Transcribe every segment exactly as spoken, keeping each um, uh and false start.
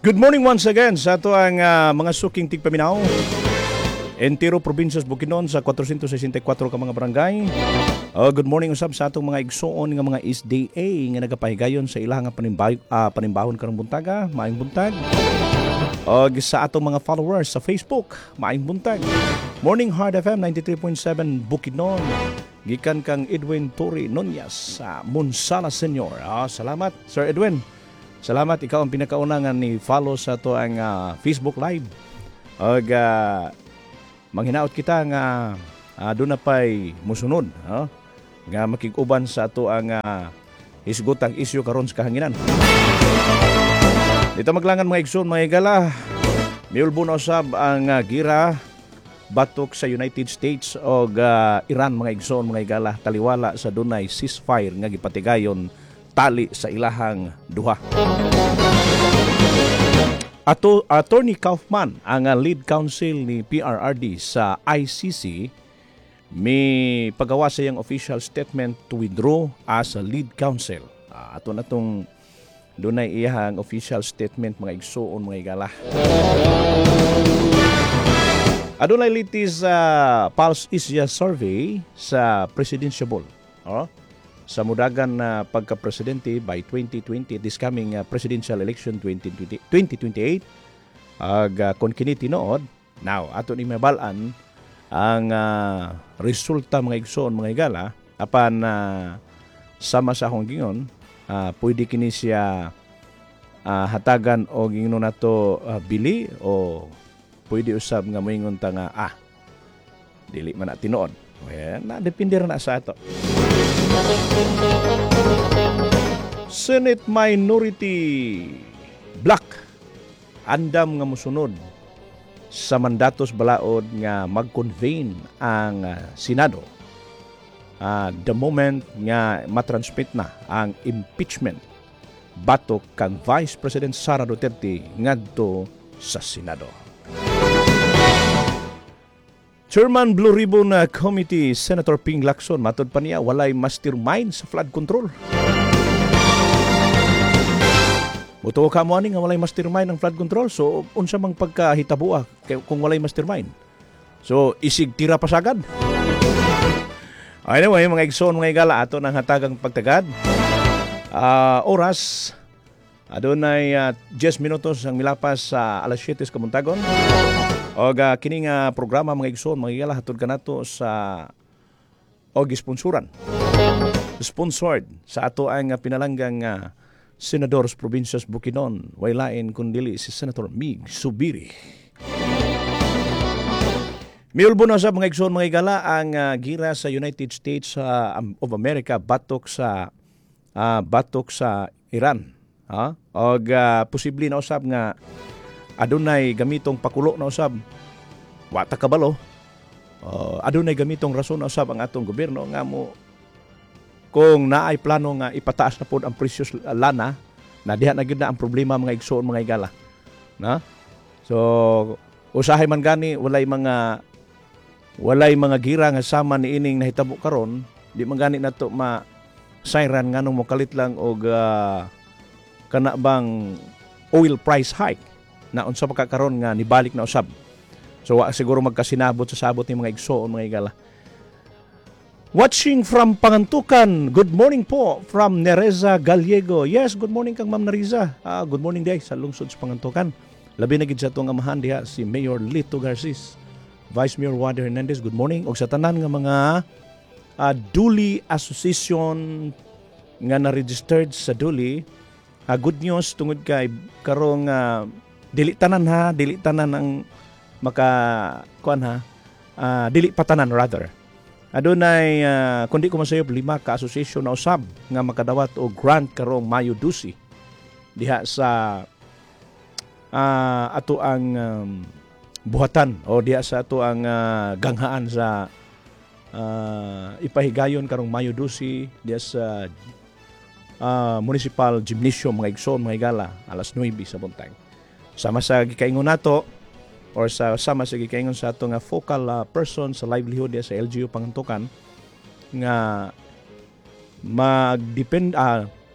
Good morning once again sa ato ang uh, mga suking tigpaminaw. Entero Provincias Bukidnon sa four sixty-four ka mga barangay. Uh, good morning usab sa atong mga igsuon nga mga S D A nga nagapahigayon sa ilang panimbaw, uh, panimbahon karong buntaga, maayong buntag. O sa atong mga followers sa Facebook, maayong buntag. Morning Hard F M ninety-three point seven Bukidnon. Gikan kang Edwin Tori Nunez sa Munsala Senior. Ah, salamat Sir Edwin. Salamat, ikaw ang pinakaunangan ni follow sa to ang uh, Facebook Live. Og uh, manghinaot kita nga uh, doon na pa'y musunod. Uh, nga makikuban sa to ang uh, isgutang isyu karon sa kahanginan. Dito maglangan mga igsoon, mga igala. Miulbo na usab ang uh, gira batok sa United States o uh, Iran, mga igsoon, mga igala. Taliwala sa dunay ceasefire nga gipatigayon tali sa ilahang duha. Ato Attorney Kaufman ang lead counsel ni P R R D sa I C C may pagawa sa iyang official statement to withdraw as a lead counsel. Uh, ato na tong dunay iyang official statement, mga igsoon, mga igala. Adunay litis uh, Pulse Asia survey sa presidential. Oh? Sa mudagan na uh, pagka-presidente by twenty twenty, this coming uh, presidential election twenty twenty-eight, ag uh, kung kini tinuod, now ato ni mabalaan ang uh, resulta, mga igsoon, mga igala, apan uh, sama sa akong gingon, uh, pwede kini siya uh, hatagan o gingon nato uh, bili o pwede usab nga moingon ta nga ah dili man na tinuod. Well, na depende ra na sa ato. Senate Minority Bloc andam nga mosunod sa mandatos balaod nga mag-convene ang uh, Senado uh, the moment nga matransmit na ang impeachment batok kang Vice President Sara Duterte ngadto sa Senado. Chairman Blue Ribbon uh, Committee Senator Ping Lacson matod pa niya walay mastermind sa flood control. Mutuo ka mo ani nga walay mastermind ng flood control, so unsa mang pagkahitabuha kung walay mastermind. So isig tira pasagad. Anyway, mga igsoon, mga igala, ato nang hatagang pagtagad. Uh, oras adunay uh, ten minutos ang milapas sa uh, alas siyete sa kamuntagon. Og uh, kining uh, programa, mga igsoon, mga igala, hatod kanato sa og sponsoran. Sponsored sa ato ang uh, pinalanggang uh, Senador sa Provincias Bukidnon, way lain kundili si Senator Mig Subiri. Miulbo na sa mga igsoon, mga igala, ang uh, gira sa United States uh, of America batok sa uh, batok sa Iran. Ha? Og uh, posible na usab nga adunay gamitong pakulo na usab wata kabalo. Uh, adunay gamitong rason na usab ang atong gobyerno nga mo kung naay plano nga ipataas na pod ang presyo sa lana, na diha na gyud na ang problema, mga igsoon, mga igala. Na? So usahay man gani walay mga walay mga gira nga sama ni ining nahitabo karon, di man gani nato ma sayran nganong mokalit lang og uh, kana bang oil price hike na unsa pa karon nga nibalik na usab. So wa siguro magkasinabot sa sabot ni mga igsoon, mga igala. Watching from Pangantukan, good morning po from Nereza Gallego. Yes, good morning kang Ma'am Nereza. Uh, good morning day sa lungsod sa Pangantukan. Labi na gid sa atong amahan diha si Mayor Lito Garcis, Vice Mayor Wade Hernandez. Good morning og sa tanan nga mga uh, Duli Association nga na-registered sa Duli. Uh, good news tungod kay karong uh, dili tanan ha, dili tanan ang maka kuan ha. Uh, dili patanan rather. Adunay uh, kundi ko masayop lima ka association na usab nga makadawat og grant karong Mayo twelve diha sa uh, ato ang um, buhatan o diha sa ato ang uh, ganghaan sa uh, ipahigayon karong Mayo twelve diha sa uh, Municipal Gymnasium, mga igsoon, mga igala, alas nine sa buntag. Sama sa gikaingon nato or sa sama sa gikaingon sa ato nga focal uh, person sa livelihood sa L G U Pangantukan nga magdepend uh,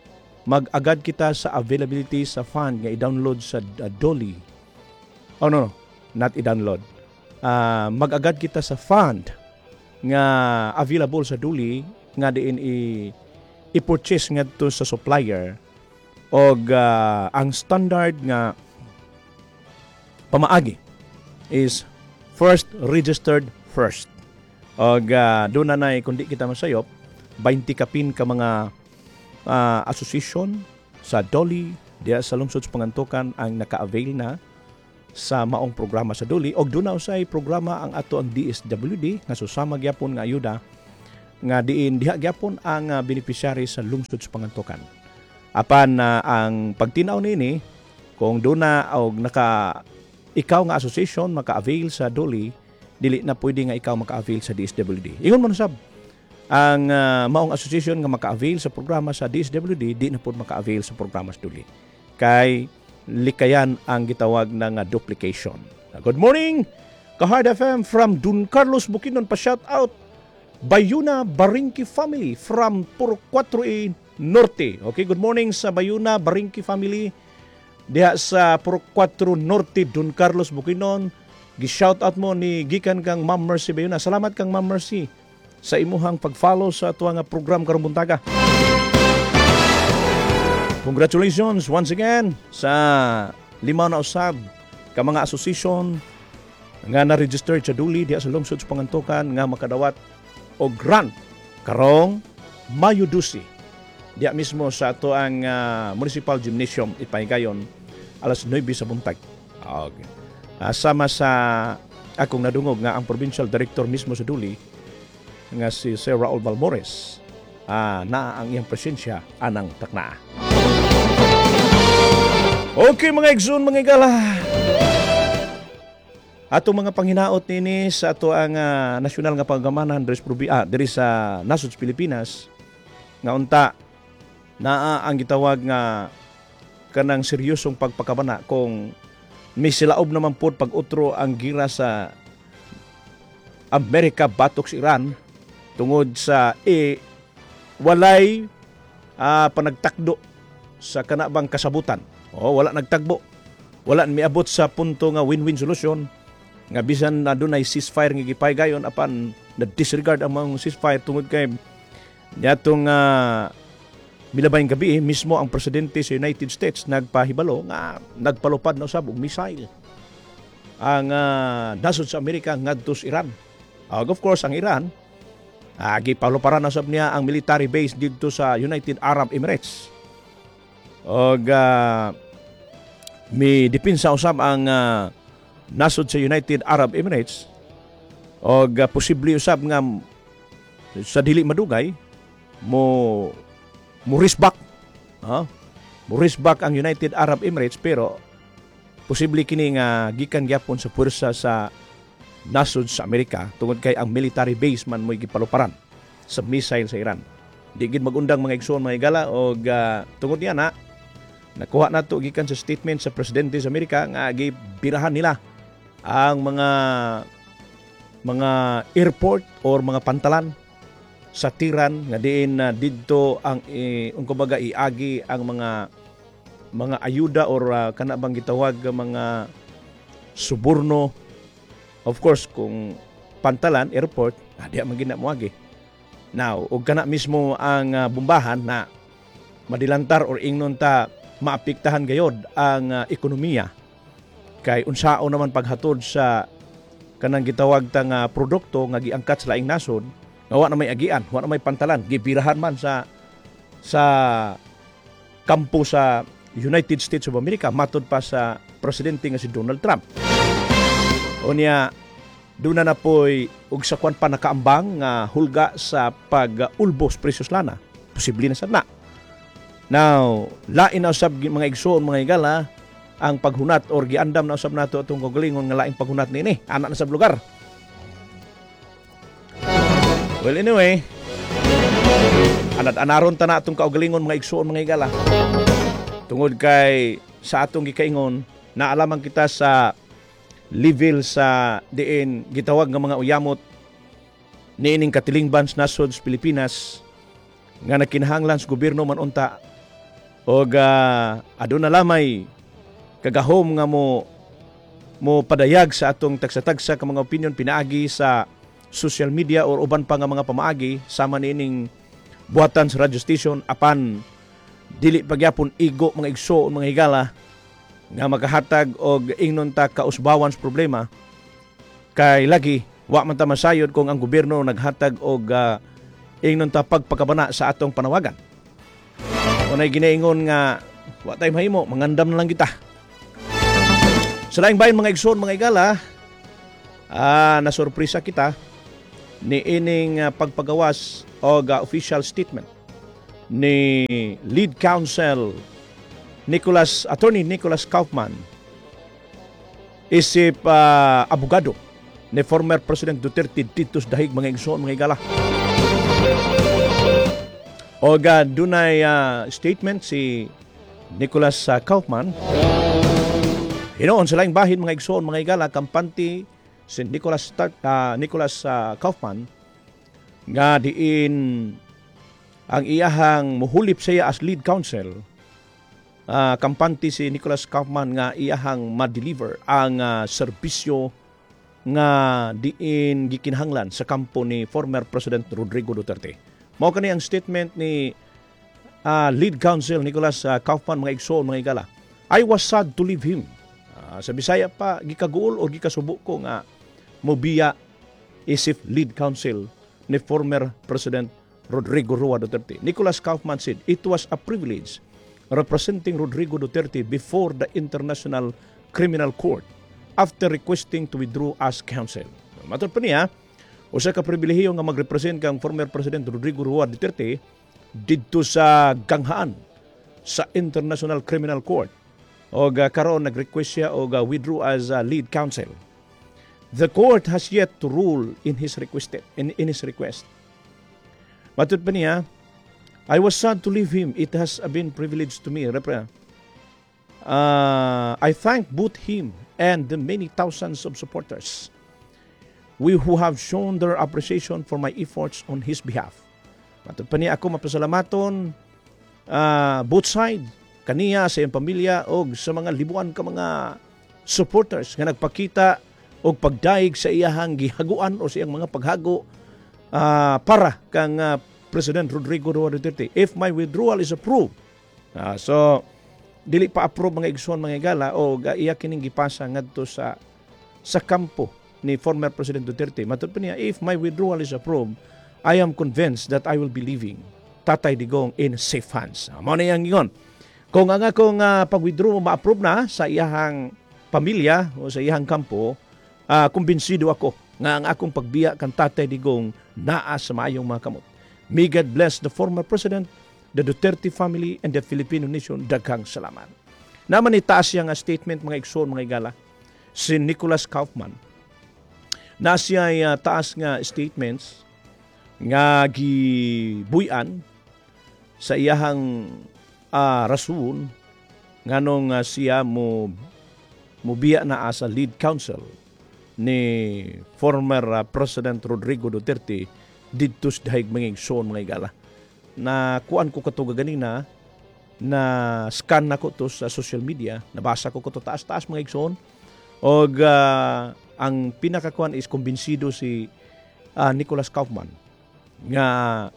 mag-agad kita sa availability sa fund nga i-download sa uh, Dolly. Oh no, no, not i-download. Uh, mag-agad kita sa fund nga available sa Dolly nga diin i i-purchase ngadto sa supplier og uh, ang standard nga pamaagi is first registered first. Og uh, doon na nay kundi kita masayop twenty kapin ka mga uh, association sa Dolly diya sa lungsod sa Pangantukan ang naka-avail na sa maong programa sa Dolly og doon na usay programa ang ato ang D S W D nga susama gyapon nga ayuda nga diin diha gyapon ang uh, beneficiary sa lungsod sa Pangantukan. Apan uh, ang pagtinaw nini kung doon na og naka ikaw nga association maka-avail sa Dolly, dili na pwede nga ikaw maka-avail sa D S W D. Ingon mo nasab, ang uh, maong association nga maka-avail sa programa sa D S W D, di na po maka-avail sa programa sa Dolly. Kay likayan ang gitawag ng uh, duplication. Good morning, Kahard F M from Don Carlos Bukidnon, pa-shout out Bayuna Baringki family from Puro Cuatro A Norte. Okay, good morning sa Bayuna Baringki family diha sa Puro Cuatro Norte, Don Carlos Bukidnon. Gi-shout out mo ni gikan kang Ma'am Mercy Bayuna. Salamat kang Ma'am Mercy sa imuhang pag-follow sa ato nga program karong buntaga. Congratulations once again sa lima na usab ka mga association nga na-register sa Dolly diha sa lungsod sa Pangantukan nga makadawat og grant karong Mayo twelve diya mismo sa ato ang uh, Municipal Gymnasium ipahigayon alas nine sa buntag. Okay. Uh, sama sa akong nadungog nga ang Provincial Director mismo sa Dolly nga si Sir Raul Balmores uh, na ang iyang presensya anang takna. Okay mga igsoon, mga igala, ato mga panghinaot nini sa ato ang uh, nasyonal nga pagamanan diri sa ah, diri sa nasod sa Pilipinas nga unta naa ang gitawag nga kanang seryosong pagpakabana kung may silaob naman po pag-utro ang gira sa Amerika batok sa Iran tungod sa eh, walay uh, panagtakdo sa kanabang kasabutan. O wala nagtagbo. Wala miabot sa punto nga win-win solution nga bisan na dunay ceasefire nga gipaygayon apan na disregard ang mga ceasefire tungod kay niadtong uh, milabayng gabi eh, mismo ang presidente sa United States nagpahibalo nga nagpalupad na usab og missile ang uh, nasod sa Amerika ngadto sa Iran. Uh, of course ang Iran uh, gipaluparan na usab niya ang military base didto sa United Arab Emirates. Og uh, may depensa usab ang uh, nasod sa United Arab Emirates og uh, posible usab nga sa dili madugay mo mo risbak ha mo risbak ang United Arab Emirates pero posible kini nga gikan gyapon sa puwersa sa nasod sa Amerika tungod kay ang military base man mo'y gipaluparan sa missile sa Iran. Di gid magundang mga igsoon mga igala og uh, tungod niya na nakuha nato gikan sa statement sa presidente sa Amerika nga gibirahan nila ang mga mga airport or mga pantalan sa tiran nga diin na uh, didto ang eh, ang kumbaga iagi ang mga mga ayuda or uh, kana bang gitawag mga suborno. Of course kung pantalan airport ah, di man gina moagi. Now og kana mismo ang uh, bombahan na madilantar or ingnon ta maapektahan gayod ang uh, ekonomiya kay unsao naman paghatod sa kanang gitawag ta nga produkto nga giangkat sa laing nasod nga wa na may agian, wa na may pantalan, gibirahan man sa sa kampo sa United States of America matod pa sa presidente nga si Donald Trump. Unya doon na na po'y ug sa kwan pa nakaambang nga hulga sa pag-ulbos presyos lana. Posible na sad na. Now, lain na usab mga igsoon mga igala ang paghunat or giandam na usab nato atong kagalingon nga laing paghunat nini ana na sa lugar. Well anyway, anad-anaron ta na atong kaugalingon mga igsoon mga igala. Tungod kay sa atong gikaingon naalaman kita sa level sa diin gitawag nga mga uyamot niining katilingban sa nasod sa Pilipinas nga nakinahanglan sa gobyerno man unta og uh, aduna lamay kagahom nga mo mo padayag sa atong tagsa-tagsa ka mga opinion pinaagi sa social media or uban pa nga mga pamaagi sama niining buhatan sa radio station apan dili pagyapon igo mga igsoon mga higala nga makahatag og ingnon ta kausbawan sa problema kay lagi wa man ta masayod kung ang gobyerno naghatag og uh, ingnon ta pagpakabana sa atong panawagan. Unay ginaingon nga wa tay mahimo mangandam na lang kita. Sa laing bayan mga igsoon mga higala, ah nasurpresa kita ni ining uh, pagpagawas og uh, official statement ni lead counsel Nicholas Attorney Nicholas Kaufman isip uh, abogado ni former President Duterte dito sa dahig mga igsoon mga higala. Og uh, dunay uh, statement si Nicholas uh, Kaufman. Hinoon sa laing bahin mga igsoon mga higala kampante si Nicholas uh, Nicholas uh, Kaufman nga diin ang iyahang muhulip siya as lead counsel. Uh, kampante si Nicholas Kaufman nga iyahang ma-deliver ang uh, serbisyo nga diin gikinahanglan sa kampo ni former President Rodrigo Duterte. Mao kani ang statement ni uh, lead counsel Nicholas uh, Kaufman mga igsoon mga higala. I was sad to leave him. Uh, sa Bisaya pa gikaguol o gikasubo ko nga mobiya isip lead counsel ni former President Rodrigo Roa Duterte. Nicholas Kaufman said, "It was a privilege representing Rodrigo Duterte before the International Criminal Court after requesting to withdraw as counsel." Matod pa niya, usa ka pribilehiyo nga magrepresent kang former President Rodrigo Roa Duterte didto sa ganghaan sa International Criminal Court. O uh, karon nag-request siya og uh, withdraw as uh, lead counsel. The court has yet to rule in his request. In, in his request. Matod pa niya, I was sad to leave him. It has been privilege to me. Uh, I thank both him and the many thousands of supporters we who have shown their appreciation for my efforts on his behalf. Matod pa niya, ako mapasalamaton uh, both side kaniya sa iyang pamilya o sa mga libuan ka mga supporters nga nagpakita og pagdaig sa iyahang gihaguan o sa iyang mga paghago uh, para kang uh, President Rodrigo Roa Duterte. If my withdrawal is approved, uh, so dili pa approve mga igsoon mga higala o uh, iya kining gipasa ngadto sa sa kampo ni former President Duterte. Matod pa niya, if my withdrawal is approved, I am convinced that I will be leaving Tatay Digong in safe hands. Uh, mao na yang ingon. Kung ang akong uh, pag-withdraw ma-approve na sa iyahang pamilya o sa iyahang kampo, uh, kumbinsido ako nga ang akong pagbiya kan Tatay Digong naa sa maayong mga kamot. May God bless the former President, the Duterte family, and the Filipino nation. Daghang salamat. Naman itaas siya nga statement mga igsoon mga higala. Si Nicholas Kaufman na siya uh, taas nga statements nga gibuyan sa iyahang Uh, rason nganong uh, siya mo mubiya na as a lead counsel ni former uh, President Rodrigo Duterte didto sa dahig mga igsoon mga higala. Na kuan ko kato ganina na scan nako to sa social media, nabasa ko kato taas-taas mga igsoon og uh, ang pinakakuan is kumbinsido si uh, Nicholas Kaufman nga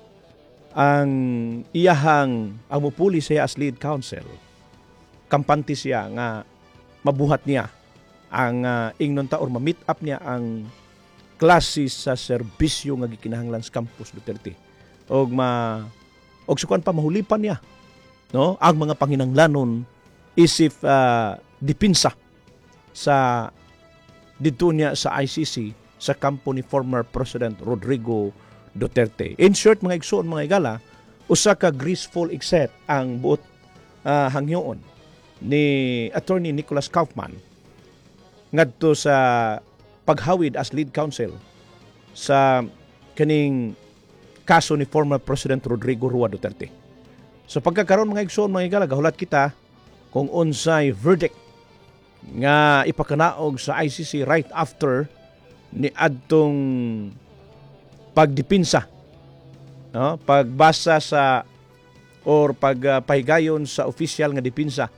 ang iyahang ang mupuli siya as lead counsel kampante siya nga mabuhat niya ang uh, ingnon ta or ma-meet up niya ang klase sa serbisyo nga gikinahanglan sa Campus Duterte og ma og sukan pa mahulipan niya no ang mga panginahanglanon isip uh, dipinsa sa dito niya sa I C C sa kampo ni former President Rodrigo Duterte. In short, mga igsoon, mga higala, usa ka graceful exit ang buot uh, hangyoon ni Attorney Nicholas Kaufman ngadto sa paghawid as lead counsel sa kaning kaso ni former President Rodrigo Roa Duterte. So pagkakaroon mga igsoon, mga higala, gahulat kita kung unsay verdict nga ipakanaog sa I C C right after ni adtong pagdipinsa, no? Pagbasa sa or pagpahigayon sa opisyal nga depensa.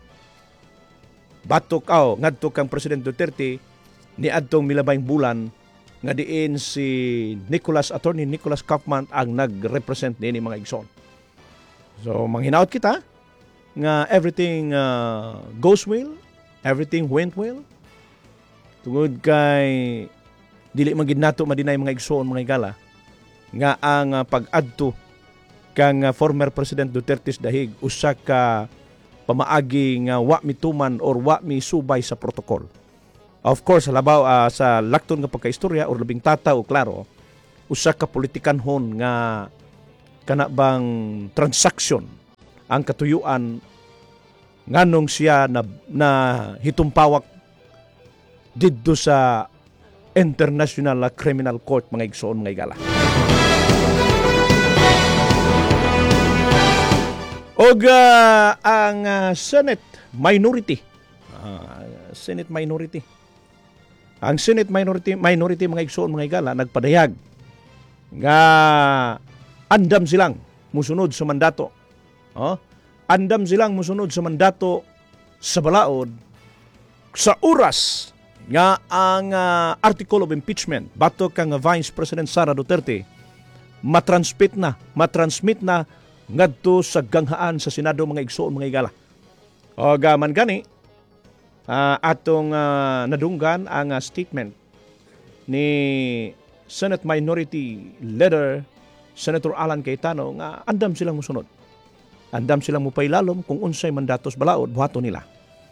Batok aw ngadto kang President Duterte ni adtong milabayng bulan nga diin si Nicholas Attorney Nicholas Kaufman ang nag-represent niini mga igsoon. So manghinaot kita nga everything uh, goes well, everything went well. Tungod kay dili man gid nato madinay mga igsoon mga igala nga ang uh, pag-adto kang uh, former President Duterte's dahig usa ka pamaagi nga wa mituman or wa misubay sa protokol. Of course, labaw uh, sa lakton nga pagkaistorya or labing tataw klaro, usa ka politikanhon nga kana bang transaksyon ang katuyuan nganong siya na, na hitumpawak didto sa International Criminal Court mga igsoon mga igala. Og uh, ang uh, Senate minority, uh, Senate minority. Ang Senate minority minority mga igsoon mga igala nagpadayag nga andam silang musunod sa mandato. Oh, andam silang musunod sa mandato sa balaod sa oras nga ang uh, article of impeachment batok kang Vice President Sara Duterte matransmit na, matransmit na ngadto sa ganghaan sa Senado mga igsoon mga igala. O gaman gani uh, atong uh, nadunggan ang uh, statement ni Senate Minority Leader Senator Alan Cayetano nga andam silang musunod. Andam silang mupaylalom kung unsay mandatos balaod buhaton nila.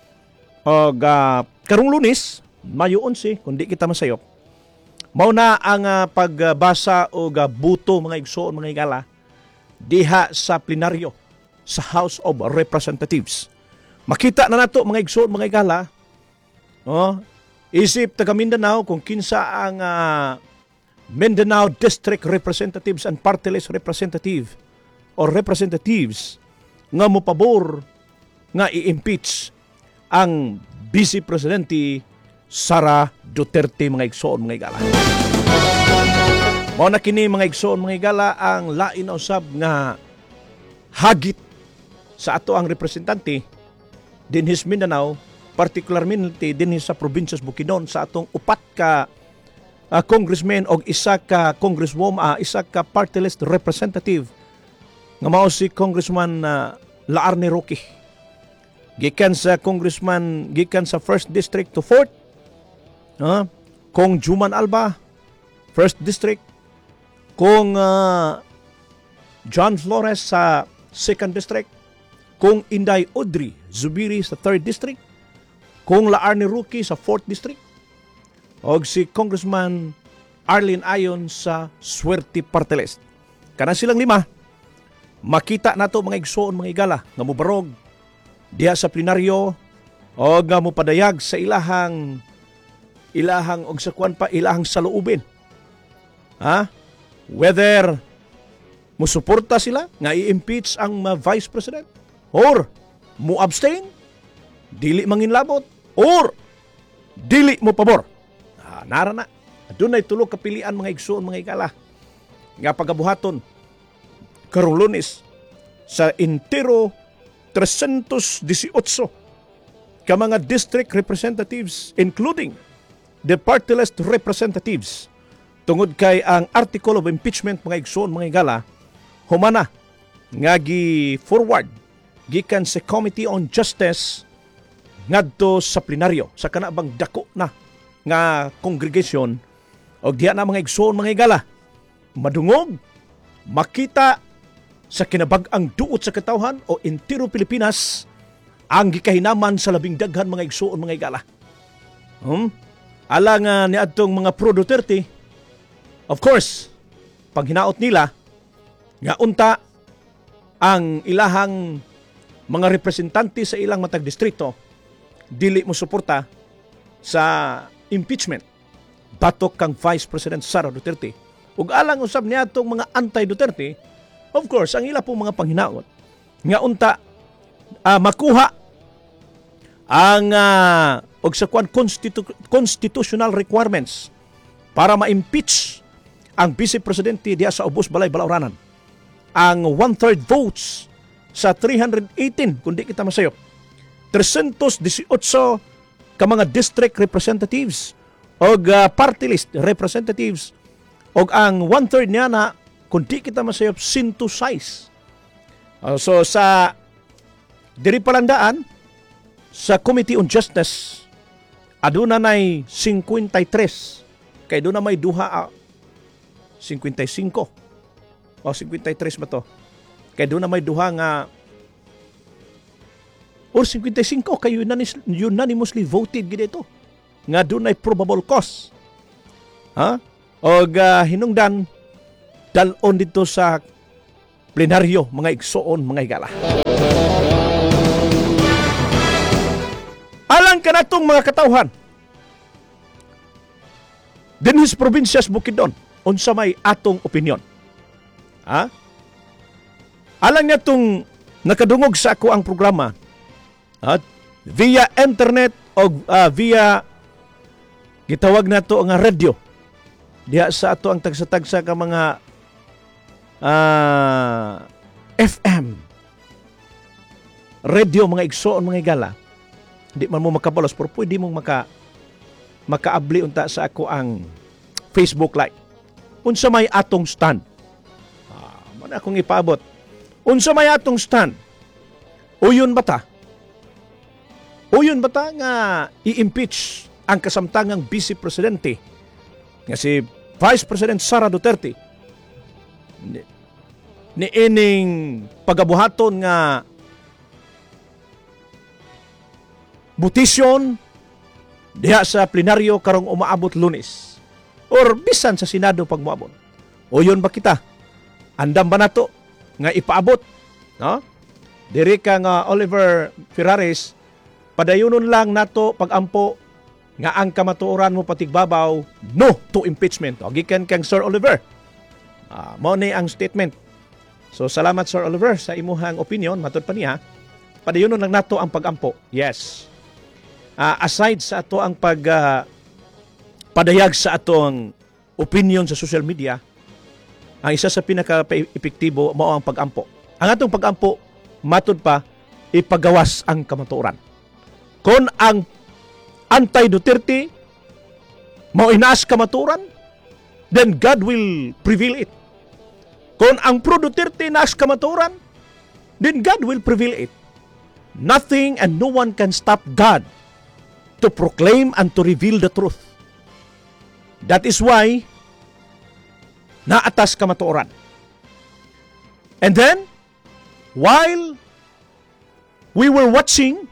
O uh, karong Lunes, Mayo eleven, kundi kita masayop. Mao na ang uh, pagbasa o uh, buto mga igsoon mga igala diha sa plenaryo sa House of Representatives. Makita na nato mga igsoon mga igala, oh, isip taga Mindanao kung kinsa ang uh, Mindanao District Representatives and Party List Representative or Representatives nga mopabor nga i-impeach ang Vice Presidente Sara Duterte mga igsoon mga igala. Mao na kini mga igsoon mga igala ang lain na usab nga hagit sa ato ang representante dinhis Mindanao, particularmente dinhis sa probinsya Bukidnon sa atong upat ka uh, congressman og isa ka congresswoman, uh, isa ka party list representative nga mao si Congressman uh, Laarne Roque. Gikan sa congressman gikan sa first district to fourth, uh, Kong Juman Alba first district, kung uh, John Flores sa second district, kung Inday Audrey Zubiri sa third district, kung Laarne Roque sa fourth district, o si Congressman Arlene Ayon sa Suerte Party List. Kana silang lima, makita nato mga igsoon mga igala nga mubarog diha sa plenaryo o nga mupadayag sa ilahang ilahang og sa kwan pa ilahang saluubin. Ha? Whether musuporta sila nga i-impeach ang uh, Vice President or mu-abstain, dili manginlabot, or dili mo pabor. Ah, nara na. Doon ay tulog kapilian mga igsoon mga igala nga pagabuhaton karong Lunes sa entero three eighteen ka mga district representatives including the party list representatives tungod kay ang article of impeachment mga igsoon mga igala humana nga gi forward gikan sa Committee on Justice ngadto sa plenaryo sa kanabang dako na nga congregation og diha na mga igsoon mga igala madungog makita sa kinabag-ang duot sa katawhan o entero Pilipinas ang gikahinaman sa labing daghan mga igsoon mga igala. Hmm? Ala nga ni adtong mga pro Duterte, of course, pag hinaot nila nga unta ang ilahang mga representante sa ilang matag distrito dili mo suporta sa impeachment batok kang Vice President Sara Duterte. Ug alang usab niya atong mga anti-Duterte, of course, ang ila pong mga panghinaot nga unta uh, makuha ang uh, og sa kwan constitu- constitutional requirements para ma-impeach ang Vice Presidente diya sa ubos balay balauranan. Ang one-third votes sa three hundred eighteen kundi kita masayop. three hundred eighteen ka mga district representatives o uh, party list representatives o ang one-third niya na kundi kita masayop sinto size. Uh, so sa diri palandaan sa Committee on Justice aduna nay fifty-three kay doon na may duha uh, fifty-five o fifty-three ba to kay doon na may duha nga or fifty-five kay unanimously voted gid ito nga doon ay probable cause ha o uh, hinungdan dalon dito sa plenaryo mga igsoon mga higala. Alang ka na itong mga katawhan dinhis probinsyas Bukidnon unsa may atong opinyon. Ha? Alang nga itong nakadungog sa ako ang programa at via internet o uh, via gitawag na to nga radio diha sa ato ang tagsa-tagsa ka mga uh, F M radio mga igsoon mga igala di man mo makabalos pero pwede mong maka makaabli unta sa ako ang Facebook Live unsa may atong stand ah, man akong ipaabot unsa may atong stand uyon bata uyon bata nga i-impeach ang kasamtangang Vice Presidente nga si Vice President Sara Duterte ni, ni ining pagabuhaton nga butisyon diha sa plenaryo karong umaabot Lunes or bisan sa Senado pag moabot. O yun ba kita? Andam ba nato nga ipaabot? No? Diri ka nga Oliver Ferraris, padayunon lang nato pagampo nga ang kamatuoran mo patigbabaw no to impeachment. O gikan kang Sir Oliver. Ah, mao ni ang statement. So salamat Sir Oliver sa imuhang opinion matud pa niya. Padayunon lang nato ang pagampo. Yes. Uh, aside sa ato ang pag uh, padayag sa atong opinion sa social media, ang isa sa pinaka-epektibo mao ang pagampo. Ang atong pagampo matud pa ipagawas ang kamatuoran. Kung ang anti-Duterte mao inaas kamatuoran, then God will prevail it. Kung ang pro-Duterte inaas kamatuoran, then God will prevail it. Nothing and no one can stop God to proclaim and to reveal the truth. That is why naatas kamatuoran. And then, while we were watching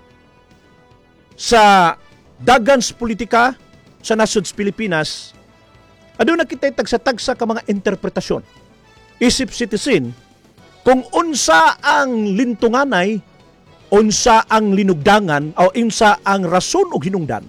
sa dagans politika sa nasyons Pilipinas, aduna kita'y tagsa-tagsa ka mga interpretasyon. Isip citizen, kung unsa ang lintunganay unsa ang linugdangan o unsa ang rason og hinungdan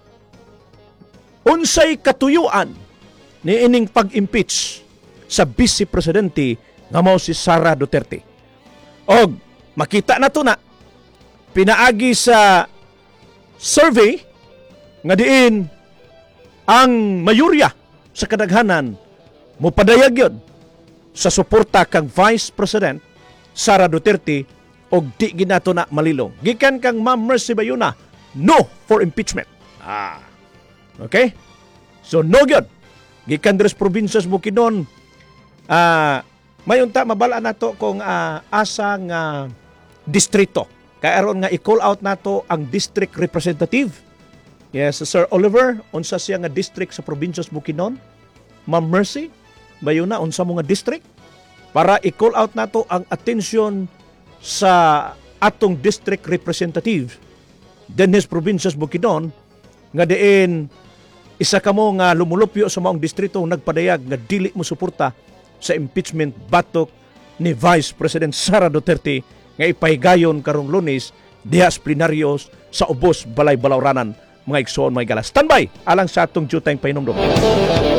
unsay katuyuan ni ining pag-impeach sa Vice Presidente nga mao si Sara Duterte. Og makita na to na pinaagi sa survey nga diin ang mayurya sa kadaghanan mopadayag yun sa suporta kang Vice President Sara Duterte og di ginato na malilong. Gikan kang Ma'am Mercy Bayuna, no for impeachment. Ah. Okay? So no gyud. Gikan deres probinsya sa Bukidnon, ah may unta mabala nato kung uh, asang uh, distrito. Kaya aron nga i-call out nato ang district representative. Yes, Sir Oliver, unsa siya nga district sa probinsya sa Bukidnon? Ma'am Mercy Bayuna, unsa mo nga district? Para i-call out nato ang atensyon sa atong district representative dinhis probinsya sa Bukidnon nga diin isa ka mo nga lumulupyo sa maong distrito nagpadayag nga dili mo suporta sa impeachment batok ni Vice President Sara Duterte nga ipahigayon karong Lunes diha sa plenaryos sa ubos balay balawranan mga igsoon mga gala. Standby alang sa atong due time painomdom.